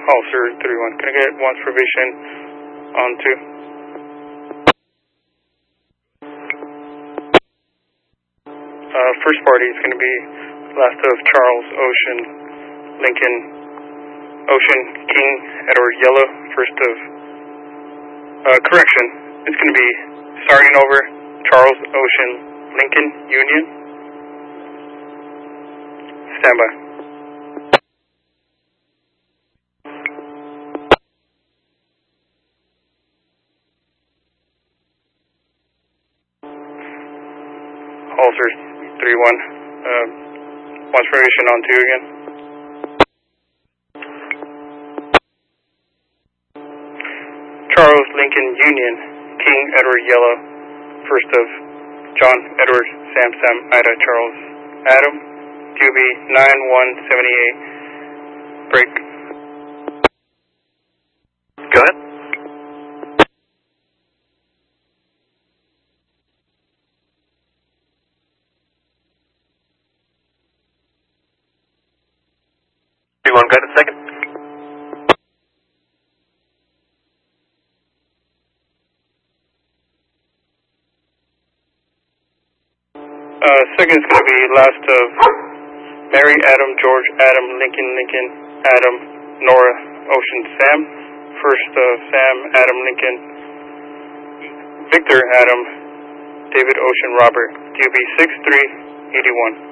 Officer 31. Can I get one's probation on 2? First party is going to be last of Charles Ocean Lincoln Ocean King Edward Yellow. First of correction. It's going to be starting over Charles Ocean Lincoln Union. Stand by. Officer 31. Wants probation on 2 again. Charles Lincoln Union, King Edward Yellow, first of John Edward Sam Ida Charles Adam, QB 9178, break. Go ahead. You want to go ahead a second? Second is going to be last of Mary Adam George Adam Lincoln Lincoln Adam Nora Ocean Sam. First of Sam Adam Lincoln Victor Adam David Ocean Robert, QB 6381.